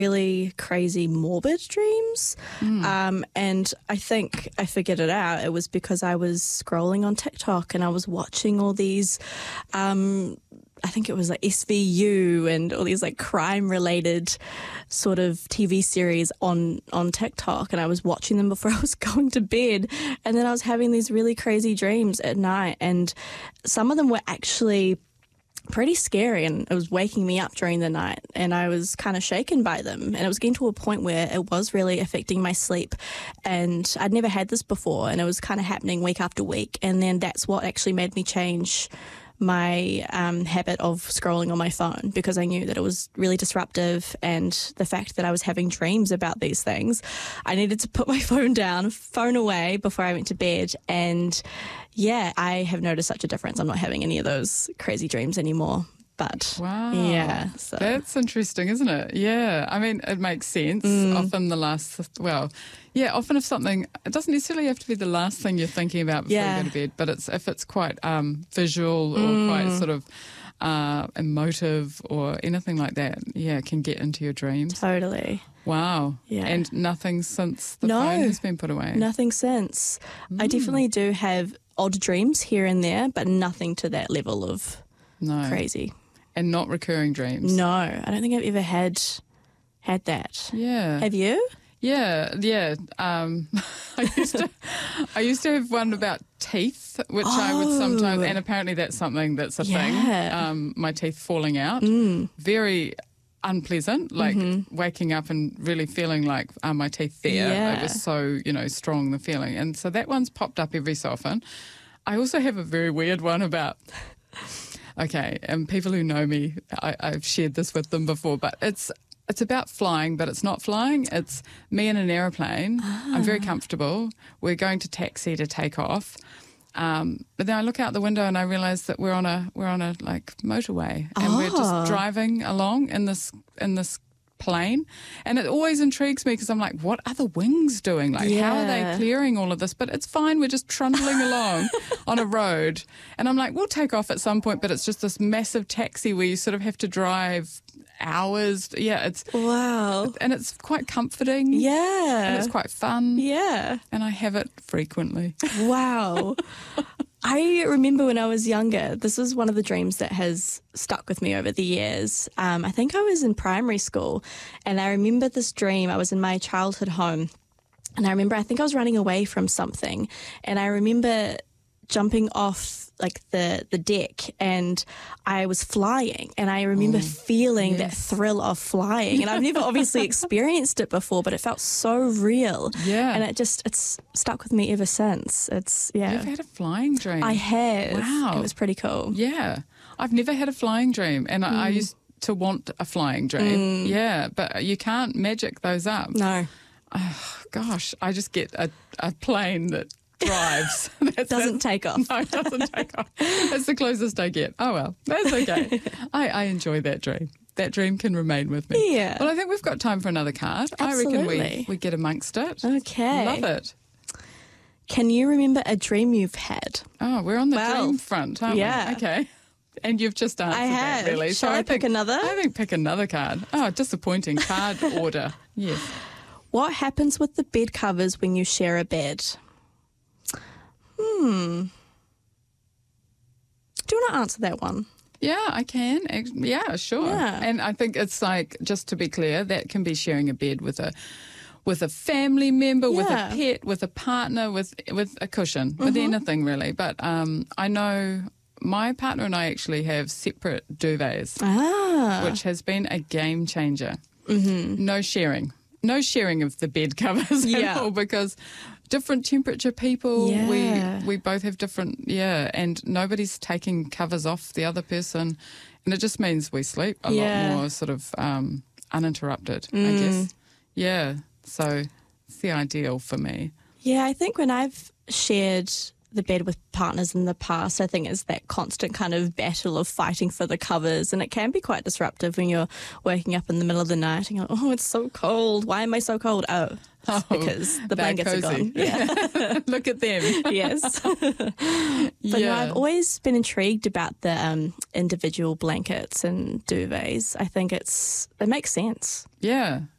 really crazy morbid dreams. And I think I figured it out. It was because I was scrolling on TikTok and I was watching all these, I think it was like SVU and all these like crime related sort of TV series on TikTok. And I was watching them before I was going to bed. And then I was having these really crazy dreams at night. And some of them were actually pretty scary, and it was waking me up during the night, and I was kind of shaken by them, and it was getting to a point where it was really affecting my sleep, and I'd never had this before, and it was kind of happening week after week. And then that's what actually made me change my habit of scrolling on my phone, because I knew that it was really disruptive, and the fact that I was having dreams about these things, I needed to put my phone away before I went to bed. And yeah, I have noticed such a difference. I'm not having any of those crazy dreams anymore. But wow, yeah, so. That's interesting, isn't it? Yeah, I mean, it makes sense. Often often if something, it doesn't necessarily have to be the last thing you're thinking about before you go to bed, but if it's quite visual or quite sort of emotive or anything like that, it can get into your dreams. Totally. Wow. Yeah. And nothing since the phone has been put away? Nothing since. I definitely do have odd dreams here and there, but nothing to that level of crazy. And not recurring dreams? No, I don't think I've ever had that. Yeah. Have you? Yeah. I used to have one about teeth, which I would sometimes, and apparently that's something that's a thing. My teeth falling out, very unpleasant. Like waking up and really feeling like, are my teeth there? Yeah. It was so strong, the feeling, and so that one's popped up every so often. I also have a very weird one about. Okay, and people who know me, I've shared this with them before, but it's about flying, but it's not flying. It's me in an aeroplane. I'm very comfortable. We're going to taxi to take off. But then I look out the window and I realise that we're on a like motorway, and we're just driving along in this plane, and it always intrigues me because I'm like, what are the wings doing? Like, how are they clearing all of this? But it's fine, we're just trundling along on a road, and I'm like, we'll take off at some point, but it's just this massive taxi where you sort of have to drive hours. It's wow, and it's quite comforting, and it's quite fun, and I have it frequently. Wow. I remember when I was younger, this was one of the dreams that has stuck with me over the years. I think I was in primary school, and I remember this dream. I was in my childhood home, and I think I was running away from something, and I remember jumping off like the deck, and I was flying, and I remember feeling that thrill of flying, and I've never obviously experienced it before, but it felt so real, and it's stuck with me ever since. You've had a flying dream? I have. Wow, it was pretty cool. I've never had a flying dream, and I used to want a flying dream. But you can't magic those up. No. Oh, gosh, I just get a plane that drives. Doesn't take off. No, it doesn't take off. That's the closest I get. Oh, well, that's okay. I enjoy that dream. That dream can remain with me. Yeah. Well, I think we've got time for another card. Absolutely. I reckon we get amongst it. Okay. Love it. Can you remember a dream you've had? Oh, we're on the dream front, aren't we? Okay. And you've just answered that, really. Shall I pick another? I think pick another card. Oh, disappointing. Card order. Yes. What happens with the bed covers when you share a bed? Do you want to answer that one? Yeah, I can. Yeah, sure. Yeah. And I think it's like, just to be clear, that can be sharing a bed with a family member, with a pet, with a partner, with a cushion, with anything really. But I know my partner and I actually have separate duvets, which has been a game changer. No sharing of the bed covers at all, because different temperature people, we both have different, and nobody's taking covers off the other person, and it just means we sleep a lot more sort of uninterrupted, I guess. Yeah, so it's the ideal for me. Yeah, I think when I've shared the bed with partners in the past, I think it's that constant kind of battle of fighting for the covers, and it can be quite disruptive when you're waking up in the middle of the night and you're like, oh, it's so cold. Why am I so cold? Oh, it's because the blankets cozy. are gone. Yeah. Look at them. Yes. But no, I've always been intrigued about the individual blankets and duvets. I think it makes sense. Yeah.